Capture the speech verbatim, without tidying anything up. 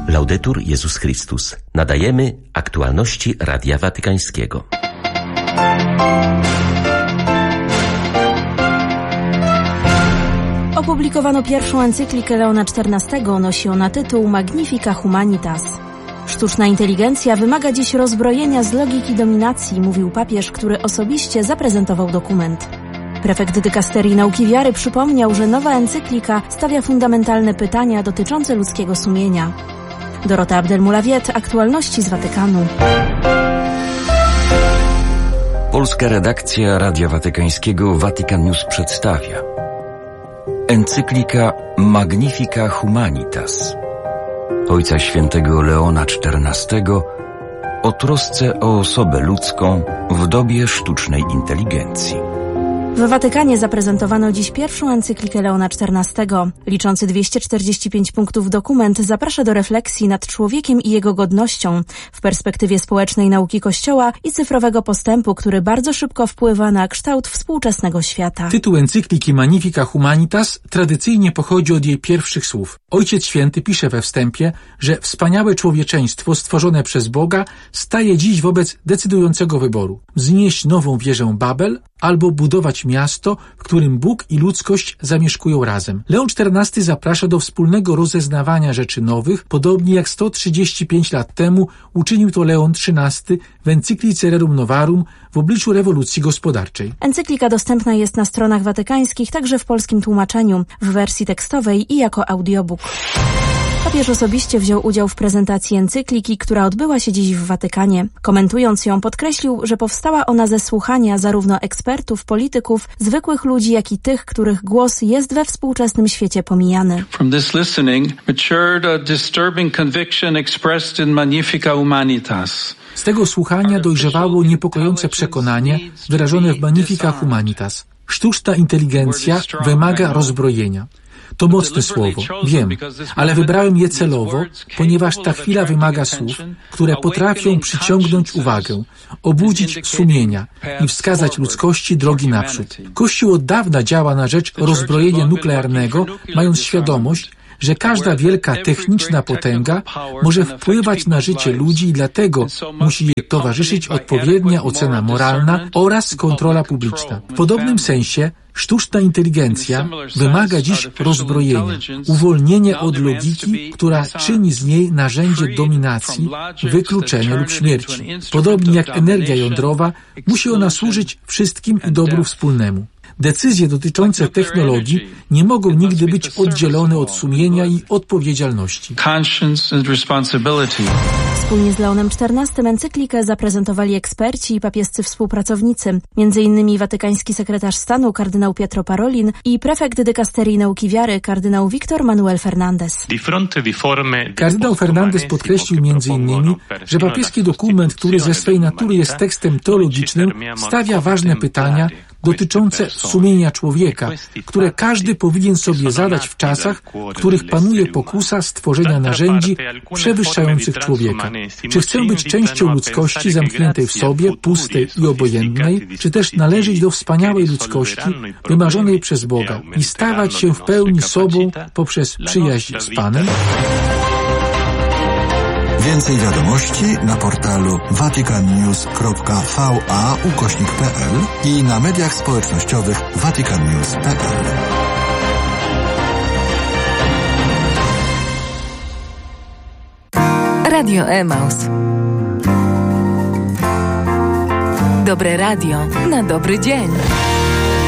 Laudetur Jezus Chrystus. Nadajemy aktualności Radia Watykańskiego. Opublikowano pierwszą encyklikę Leona czternastego, nosi ona tytuł Magnifica Humanitas. Sztuczna inteligencja wymaga dziś rozbrojenia z logiki dominacji, mówił papież, który osobiście zaprezentował dokument. Prefekt dykasterii nauki wiary przypomniał, że nowa encyklika stawia fundamentalne pytania dotyczące ludzkiego sumienia. Dorota Abdelmulawiet, aktualności z Watykanu. Polska redakcja Radia Watykańskiego Vatican News przedstawia encyklika Magnifica Humanitas Ojca Świętego Leona czternastego o trosce o osobę ludzką w dobie sztucznej inteligencji. W Watykanie zaprezentowano dziś pierwszą encyklikę Leona czternastego. Liczący dwieście czterdzieści pięć punktów dokument zaprasza do refleksji nad człowiekiem i jego godnością w perspektywie społecznej nauki Kościoła i cyfrowego postępu, który bardzo szybko wpływa na kształt współczesnego świata. Tytuł encykliki Magnifica Humanitas tradycyjnie pochodzi od jej pierwszych słów. Ojciec Święty pisze we wstępie, że wspaniałe człowieczeństwo stworzone przez Boga staje dziś wobec decydującego wyboru. Wznieść nową wieżę Babel albo budować miasto, w którym Bóg i ludzkość zamieszkują razem. Leon czternasty zaprasza do wspólnego rozeznawania rzeczy nowych, podobnie jak sto trzydzieści pięć lat temu uczynił to Leon trzynasty w encyklice Rerum Novarum w obliczu rewolucji gospodarczej. Encyklika dostępna jest na stronach watykańskich, także w polskim tłumaczeniu, w wersji tekstowej i jako audiobook. Papież osobiście wziął udział w prezentacji encykliki, która odbyła się dziś w Watykanie. Komentując ją, podkreślił, że powstała ona ze słuchania zarówno ekspertów, polityków, zwykłych ludzi, jak i tych, których głos jest we współczesnym świecie pomijany. From this listening matured a disturbing conviction expressed in Magnifica Humanitas. Z tego słuchania dojrzewało niepokojące przekonanie wyrażone w Magnifica Humanitas. Sztuczna inteligencja wymaga rozbrojenia. To mocne słowo, wiem, ale wybrałem je celowo, ponieważ ta chwila wymaga słów, które potrafią przyciągnąć uwagę, obudzić sumienia i wskazać ludzkości drogi naprzód. Kościół od dawna działa na rzecz rozbrojenia nuklearnego, mając świadomość, że każda wielka techniczna potęga może wpływać na życie ludzi i dlatego musi jej towarzyszyć odpowiednia ocena moralna oraz kontrola publiczna. W podobnym sensie sztuczna inteligencja wymaga dziś rozbrojenia, uwolnienia od logiki, która czyni z niej narzędzie dominacji, wykluczenia lub śmierci. Podobnie jak energia jądrowa, musi ona służyć wszystkim i dobru wspólnemu. Decyzje dotyczące technologii nie mogą nigdy być oddzielone od sumienia i odpowiedzialności. Wspólnie z Leonem czternastym encyklikę zaprezentowali eksperci i papiescy współpracownicy, między innymi watykański sekretarz stanu kardynał Pietro Parolin i prefekt dykasterii nauki wiary kardynał Victor Manuel Fernandez. Kardynał Fernandez podkreślił między innymi, że papieski dokument, który ze swej natury jest tekstem teologicznym, stawia ważne pytania dotyczące sumienia człowieka, które każdy powinien sobie zadać w czasach, w których panuje pokusa stworzenia narzędzi przewyższających człowieka. Czy chcę być częścią ludzkości zamkniętej w sobie, pustej i obojętnej, czy też należeć do wspaniałej ludzkości wymarzonej przez Boga i stawać się w pełni sobą poprzez przyjaźń z Panem? Więcej wiadomości na portalu vaticannews kropka va ukośnik pe el i na mediach społecznościowych vaticannews kropka pe el. Radio Emaus. Dobre radio na dobry dzień.